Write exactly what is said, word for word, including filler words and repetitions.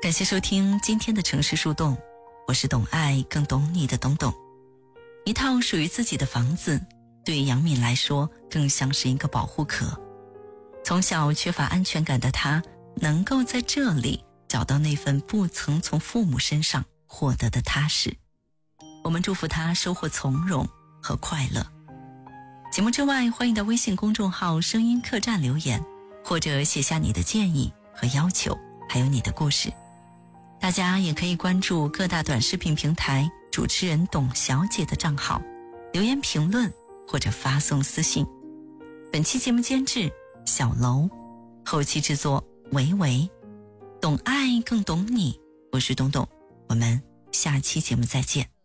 感谢收听今天的城市树洞，我是懂爱更懂你的懂懂。一套属于自己的房子，对于杨敏来说更像是一个保护壳。从小缺乏安全感的她，能够在这里找到那份不曾从父母身上获得的踏实。我们祝福她收获从容和快乐。节目之外，欢迎到微信公众号声音客栈留言，或者写下你的建议和要求，还有你的故事。大家也可以关注各大短视频平台主持人董小姐的账号，留言评论或者发送私信。本期节目监制小楼，后期制作维维。懂爱更懂你，我是董董，我们下期节目再见。